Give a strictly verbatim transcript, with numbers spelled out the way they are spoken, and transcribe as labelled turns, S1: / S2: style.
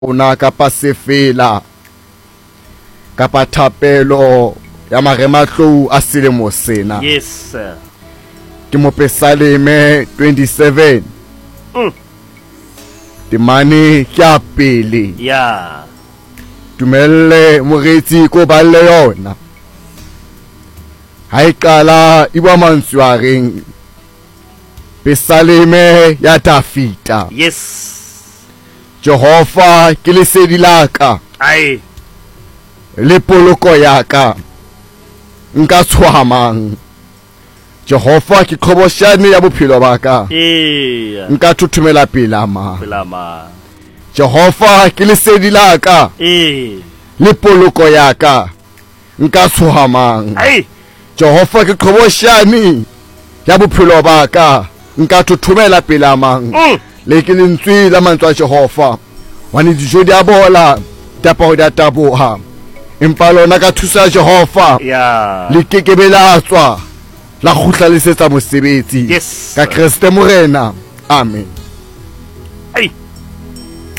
S1: ona kapa sefela kapa thapelo ya marematlou a selemo sena.
S2: Yes sir.
S1: Ke Mopesaleme twenty-seven.
S2: Mm.
S1: Temane ke a pele.
S2: Yeah.
S1: Tumelle moretsi ko balle yona. Ha e qala e bua mantswe a reng Pesaleme ya Dafita.
S2: Yes.
S1: Jehova ke lesedi laka.
S2: Ai.
S1: Le poloko yaka. Nka tshwamang. Jehova ke qhoboshane ya bophelo baka.
S2: Eh.
S1: Nka thuthumela pela ma.
S2: Pela ma.
S1: Jehova ke lesedi laka.
S2: Eh.
S1: Le poloko yaka. Nka tshwamang.
S2: Ai.
S1: Jehova ke qhoboshane ya bophelo baka. Nka thuthumela pela mang.
S2: Mm.
S1: Le ke lentswe la mantswe a Jehova. Wane dijo di a bola, tapa di a taboha. Empa lona ka thusa Jehova.
S2: Yeah.
S1: Le kekebe la tswa la kgutla le setsa mosebetsi.
S2: Yes.
S1: Ka Kriste Morena. Amen.